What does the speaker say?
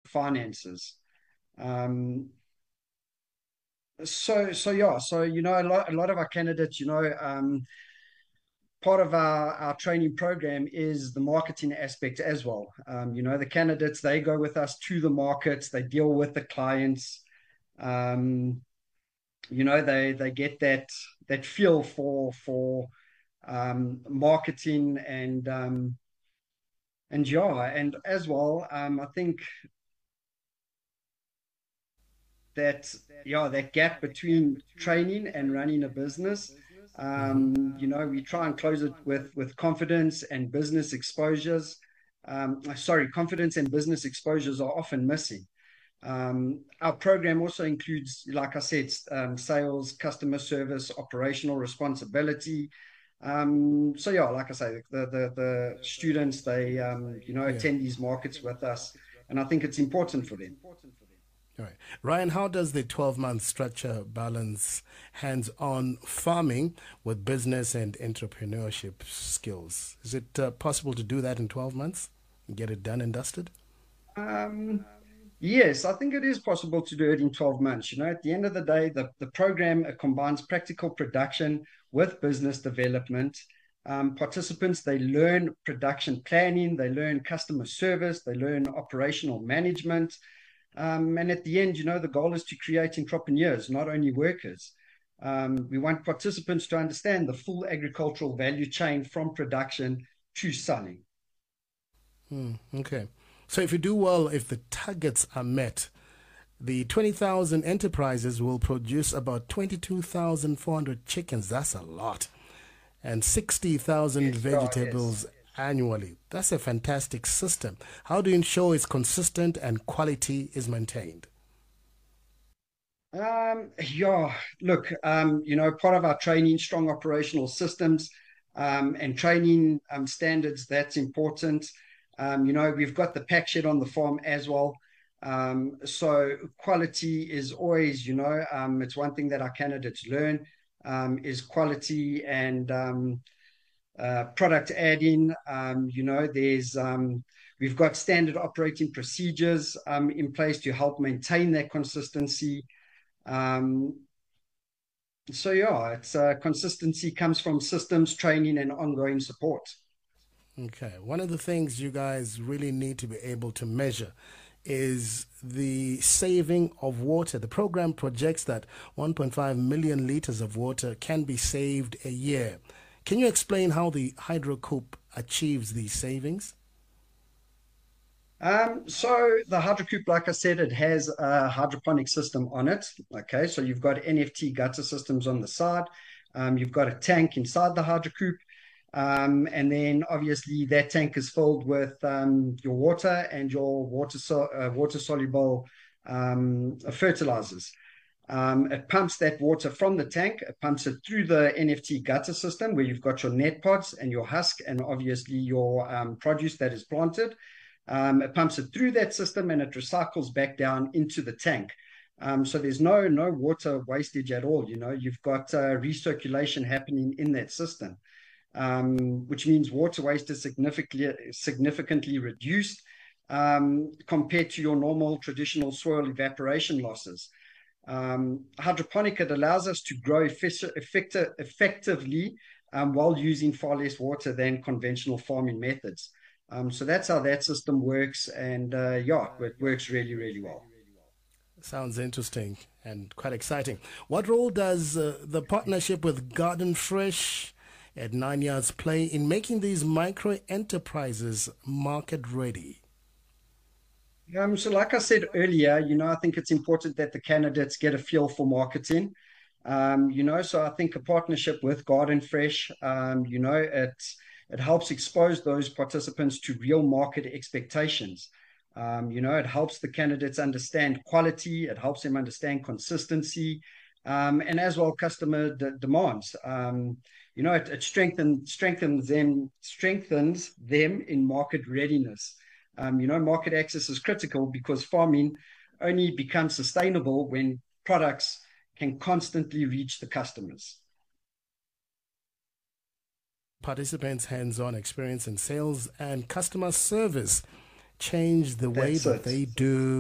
finances. Um, a lot of our candidates, part of our training program is the marketing aspect as well. The candidates, they go with us to the markets, they deal with the clients. Um, they get that feel for marketing and as well, I think that that gap between training and running a business, Hmm. we try and close it with confidence and business exposures. Confidence and business exposures are often missing. Our program also includes, like I said, sales, customer service, operational responsibility. Like I say, the students, they Yeah. attend these markets with us, and I think it's important for them. All right. Ryan, how does the 12-month structure balance hands-on farming with business and entrepreneurship skills? Is it possible to do that in 12 months and get it done and dusted? Um, Yes, I think it is possible to do it in 12 months. At the end of the day, the program combines practical production with business development. Participants, they learn production planning, they learn customer service, they learn operational management. And at the end, the goal is to create entrepreneurs, not only workers. We want participants to understand the full agricultural value chain from production to selling. Hmm, okay. So if you do well, if the targets are met, the 20,000 enterprises will produce about 22,400 chickens. That's a lot. And 60,000 Yes, yeah, yes. vegetables annually. That's a fantastic system. How do you ensure it's consistent and quality is maintained? Yeah, look, part of our training, strong operational systems, and training standards, that's important. We've got the pack shed on the farm as well. So quality is always, it's one thing that our candidates learn, is quality and product adding. We've got standard operating procedures in place to help maintain that consistency. um, it's consistency comes from systems, training, and ongoing support. Okay. One of the things you guys really need to be able to measure is the saving of water. The program projects that 1.5 million liters of water can be saved a year. Can you explain how the HydroCoop achieves these savings? So the HydroCoop, like I said, it has a hydroponic system on it. Okay, so you've got NFT gutter systems on the side. You've got a tank inside the HydroCoop. And then obviously that tank is filled with your water and your water soluble fertilizers. It pumps that water from the tank, it pumps it through the NFT gutter system where you've got your net pods and your husk and obviously your produce that is planted. It pumps it through that system and it recycles back down into the tank. So there's no water wastage at all. You've got recirculation happening in that system, which means water waste is significantly reduced compared to your normal traditional soil evaporation losses. Hydroponic, it allows us to grow effectively while using far less water than conventional farming methods. So that's how that system works, and it works really, really well. Sounds interesting and quite exciting. What role does the partnership with Garden Fresh at 9 Yards play in making these micro enterprises market ready? So like I said earlier, I think it's important that the candidates get a feel for marketing. So I think a partnership with Garden Fresh, it helps expose those participants to real market expectations. It helps the candidates understand quality, it helps them understand consistency, and as well customer demands. It strengthens them in market readiness. Market access is critical because farming only becomes sustainable when products can constantly reach the customers. Participants' hands on experience in sales and customer service change the way That's that it. they do